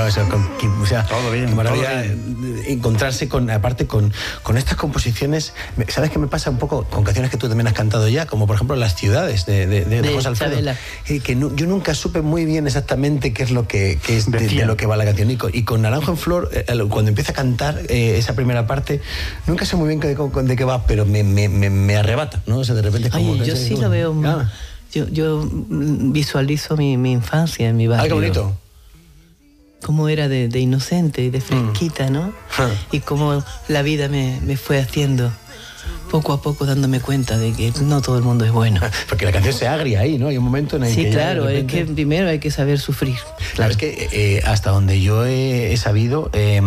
O sea, todo bien, qué maravilla todo bien. encontrarse aparte con estas composiciones. ¿Sabes qué me pasa un poco con canciones que tú también has cantado ya? Como por ejemplo Las ciudades de José Alfredo. Yo nunca supe muy bien exactamente qué es lo que es de lo que va la canción. Y con Naranjo en Flor, cuando empieza a cantar esa primera parte, nunca sé muy bien de qué va, pero me arrebata, ¿no? O sea, de repente es como... Ay, yo sí lo veo... Yo visualizo mi infancia en mi barrio. ¡Ay, qué bonito! Cómo era de inocente y de fresquita, ¿no? Y cómo la vida me fue haciendo poco a poco, dándome cuenta de que no todo el mundo es bueno. Porque la canción se agria ahí, ¿no? Hay un momento en el que... Sí, claro, repente... es que primero hay que saber sufrir. Claro, es que hasta donde yo he sabido,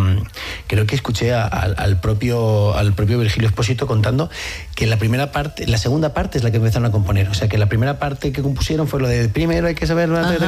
creo que escuché al propio Virgilio Espósito contando que la segunda parte es la que empezaron a componer. O sea, que la primera parte que compusieron fue lo de primero hay que saber,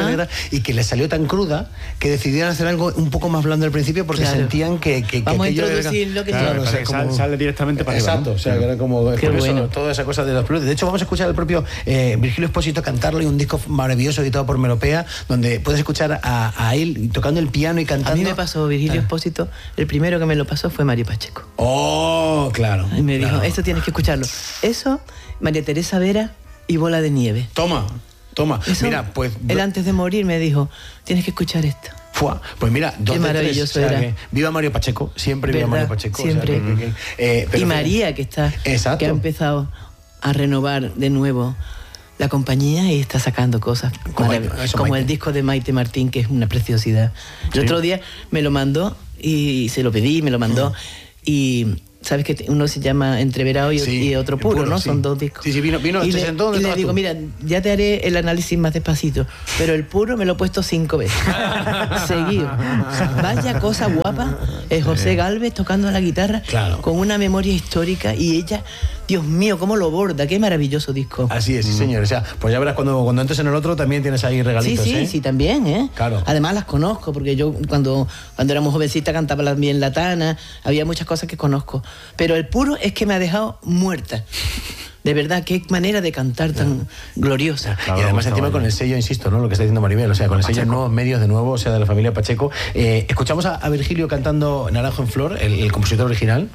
y que les salió tan cruda que decidieron hacer algo un poco más blando al principio porque sentían que vamos a introducir lo que sale directamente para arriba. Exacto, o sea, que era como toda esa cosa de los pluses. De hecho, vamos a escuchar al propio Virgilio Espósito cantarlo, y un disco maravilloso editado por Melopea, donde puedes escuchar a él tocando el piano y cantando. A mí me pasó Virgilio Espósito, el primero que me lo pasó fue Mario Pacheco. ¡Oh, claro! Y me dijo, esto tienes que escucharlo. Eso, María Teresa Vera y Bola de Nieve. Toma. Eso, mira, pues... Él antes de morir me dijo, tienes que escuchar esto. Pues mira, qué maravilloso era. Viva Mario Pacheco, siempre viva Mario Pacheco. Siempre. O sea, y María, que ha empezado a renovar de nuevo la compañía y está sacando cosas como el disco de Maite Martín, que es una preciosidad. El otro día me lo mandó y se lo pedí, me lo mandó y... Sabes que uno se llama Entreverado y otro Puro, ¿no? Sí. Son dos discos. Sí, vino y le digo, mira, ya te haré el análisis más despacito, pero el Puro me lo he puesto 5 veces. Seguido. Vaya cosa guapa, José Gálvez tocando la guitarra, con una memoria histórica, y ella, Dios mío, cómo lo borda, qué maravilloso disco. Así es, sí, señor. O sea, pues ya verás, cuando entres en el otro también tienes ahí regalitos. Sí, también, ¿eh? Claro. Además las conozco, porque yo cuando éramos jovencitas cantaba bien La Tana, había muchas cosas que conozco. Pero el Puro es que me ha dejado muerta. De verdad, qué manera de cantar tan gloriosa. Claro, y además encima con el sello, insisto, ¿no? Lo que está diciendo Maribel, o sea, con el sello Nuevos Medios de nuevo, o sea, de la familia Pacheco. Escuchamos a Virgilio cantando Naranjo en Flor, el compositor original.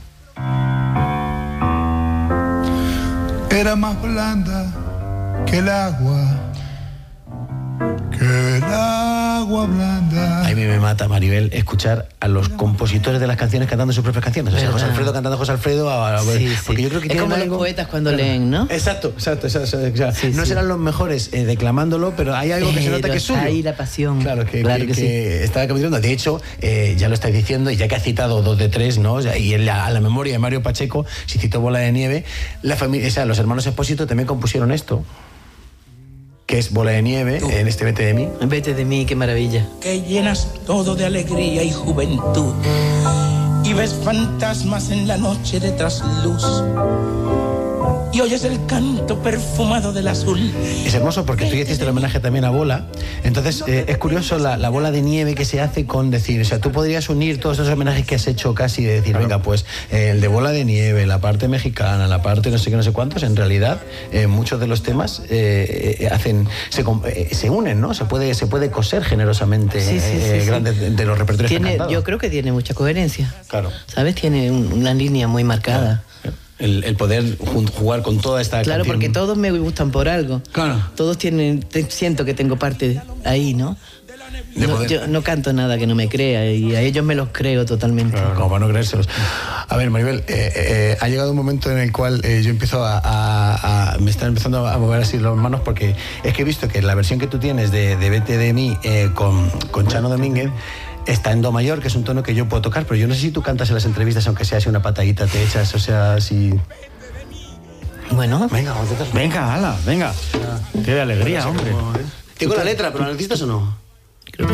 Era más blanda que el agua blanda. A mí me mata, Maribel, escuchar a los compositores de las canciones cantando sus propias canciones. O sea, José Alfredo cantando a José Alfredo. Porque yo creo que es como los poetas cuando leen, ¿no? Exacto. No serán los mejores declamándolo, pero hay algo que se nota que es suyo. Ahí la pasión. Claro que sí. Está capitulando. De hecho, ya lo estáis diciendo, y ya que ha citado 2 de 3, ¿no? Y a la memoria de Mario Pacheco, si citó Bola de Nieve, la familia, los hermanos Espósito también compusieron esto, que es Bola de Nieve, en este Vete de mí. Vete de mí, qué maravilla. Que llenas todo de alegría y juventud, y ves fantasmas en la noche de trasluz, y oyes el canto perfumado del azul. Es hermoso porque tú ya hiciste el homenaje también a Bola. Entonces es curioso la bola de nieve que se hace con decir, o sea, tú podrías unir todos esos homenajes que has hecho casi, de decir, venga, pues el de Bola de Nieve, la parte mexicana, la parte no sé qué, no sé cuántos. En realidad muchos de los temas se unen, ¿no? Se puede coser generosamente grandes de los repertorios que han cantado. Yo creo que tiene mucha coherencia. Claro. ¿Sabes? Tiene una línea muy marcada. Claro. El poder jugar con toda esta Claro, canción. Porque todos me gustan por algo. Claro. Todos siento que tengo parte ahí, ¿no? Yo no canto nada que no me crea, y a ellos me los creo totalmente. Claro, como para no creérselos. A ver, Maribel, ha llegado un momento en el cual yo empiezo me están empezando a mover así las manos, porque es que he visto que la versión que tú tienes de Vete de mí con Chano Domínguez está en do mayor, que es un tono que yo puedo tocar, pero yo no sé si tú cantas en las entrevistas, aunque sea así una patadita te echas, o sea, si... Bueno, venga, ala, venga. Qué alegría, hombre. Tengo la letra, pero ¿la necesitas o no?